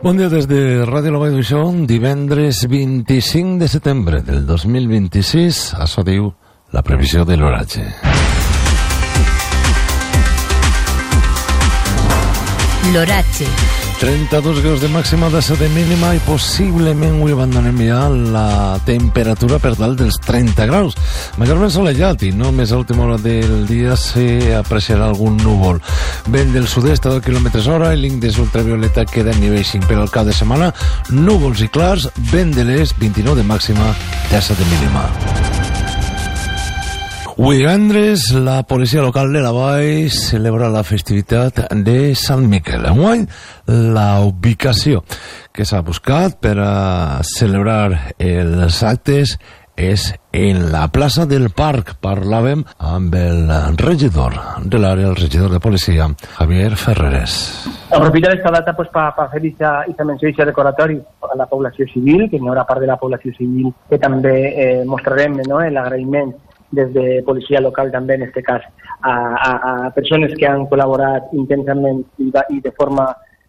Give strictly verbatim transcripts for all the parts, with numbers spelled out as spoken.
Bon dia des de Ràdio La Vall d'Uixó, divendres vint-i-cinc de setembre del dos mil vint-i-sis. Això diu la previsió de l'oratge. L'oratge. trenta-dos graus de màxima, dèsset de mínima i possiblement avui abandonem ja la temperatura per dalt dels trenta graus. Majorment solellat i només a última hora del dia s'apreciarà algun núvol. Vent del sud-est a deu quilòmetres hora i l'índex ultravioleta queda a nivell cinc. Per al cap de setmana, núvols i clars, vent de l'est, vint-i-nou de màxima, dèsset de mínima. Divendres, la policia local de la Vall celebra la festivitat de Sant Miquel. Enguany, la ubicació que s'ha buscat per a celebrar els actes és en la plaça del Parc. Parlàvem amb el regidor de l'àrea, el regidor de policia, Javier Ferreres. Aprofitar esta data pues, para pa fer aquesta menció i recordatori a la població civil, que hi haurà part de la població civil que també eh, mostrarem, no?, l'agraïment des de policia local també, en aquest cas, a, a, a persones que han col·laborat intensament i, i de forma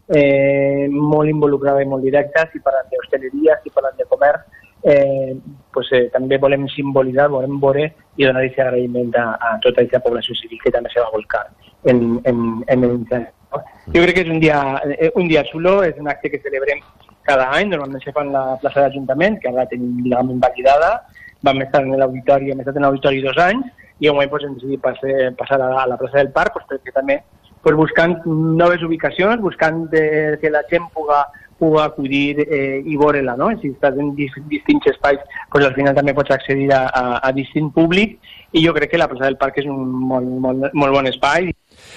eh, molt involucrada i molt directa. Si parlen d'hostaleria, si parlen de comerç, eh, pues, eh, també volem simbolitzar, volem veure i donar aquest agraïment a, a tota aquesta població civil que també se va volcar en, en, en l'incendi. No? Jo crec que és un dia, un dia xulo, és un acte que celebrem cada any, normalment se fa en la plaça d'Ajuntament, que ara la tenim legalment validada. Vam estar en l'auditori, hem estat en l'auditori dos anys i avui pues, hem decidit passar, passar a, la, a la plaça del Parc, pues, perquè també pues, buscant noves ubicacions, buscant de, que la gent puga, puga acudir eh, i veure-la, no? Si estàs en distints espais, pues, al final també pots accedir a, a, a distint públic i jo crec que la plaça del Parc és un molt, molt, molt bon espai.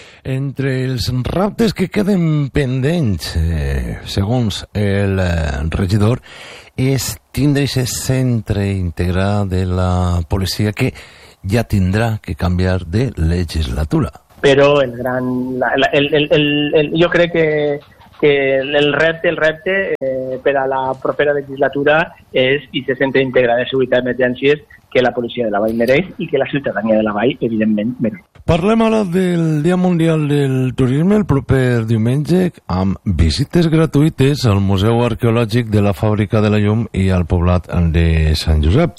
Entre els reptes que queden pendents, eh, segons el eh, regidor, és tindre aquest centre integrat de la policia que ja tindrà que canviar de legislatura. Però el gran, la, la, el, el, el, el, jo crec que, que el repte, el repte eh, per a la propera legislatura és aquest centre integrat de seguretat d'emergències que la policia de la Vall mereix i que la ciutadania de la Vall, evidentment, mereix. Parlem ara del Dia Mundial del Turisme el proper diumenge amb visites gratuïtes al Museu Arqueològic de la Fàbrica de la Llum i al poblat de Sant Josep.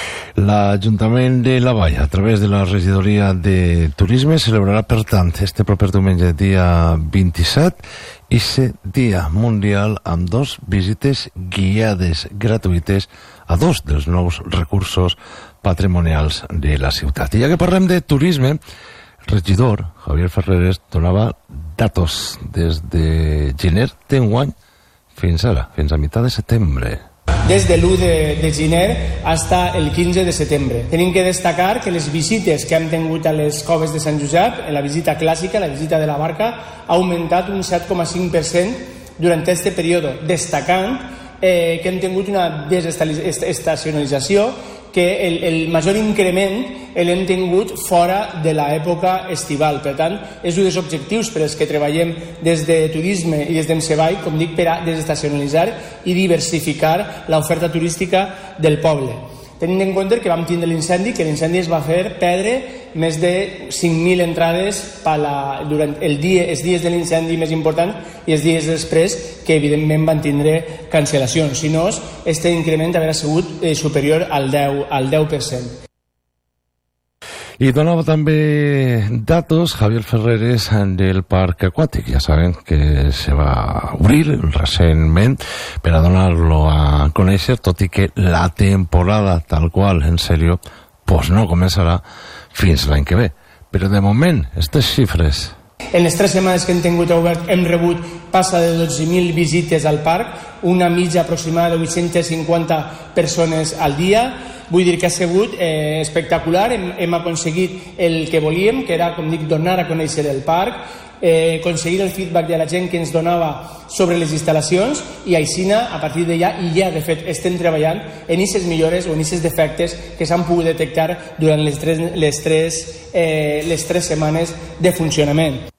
L'Ajuntament de la Vall, a través de la Regidoria de Turisme, celebrarà, per tant, este proper diumenge, dia vint-i-set, i ser Dia Mundial amb dos visites guiades gratuïtes a dos dels nous recursos patrimonials de la ciutat. I ja que parlem de turisme, el regidor Javier Ferreres donava datos des de gener d'enguany fins ara, fins a meitat de setembre. Des de l'u de, de gener fins el quinze de setembre. Tenim que destacar que les visites que hem tingut a les coves de Sant Josep, en la visita clàssica, la visita de la barca, ha augmentat un set coma cinc per cent durant aquest període, destacant eh, que hem tingut una desestacionalització, que el, el major increment l'hem tingut fora de l'època estival. Per tant, és un dels objectius per als que treballem des de turisme i des d'Emseball, com dic, per a desestacionalitzar i diversificar l'oferta turística del poble. Tenint en compte que vam tindre l'incendi, que l'incendi es va fer perdre més de cinc mil entrades per la, durant el dia, els dies de l'incendi més important i els dies després, que evidentment van tindre cancel·lacions. Si no, aquest increment haurà sigut eh, superior al deu, al deu per cent. I donava també datos Javier Ferreres del Parc Aquàtic. Ja saben que se va obrir recentment per a donar-lo a conèixer, tot i que la temporada tal qual, en sèrio, pues no començarà fins l'any que ve. Però de moment, aquestes xifres... En les tres setmanes que hem tingut obert hem rebut passa de dotze mil visites al parc, una mitja aproximada de vuit-centes cinquanta persones al dia. Vull dir que ha sigut eh, espectacular, hem, hem aconseguit el que volíem, que era, com dic, donar a conèixer el parc, eh, aconseguir el feedback de la gent que ens donava sobre les instal·lacions i així, a partir d'allà, i ja de fet estem treballant en aquestes millores o en aquests defectes que s'han pogut detectar durant les tres, les tres, eh, les tres setmanes de funcionament.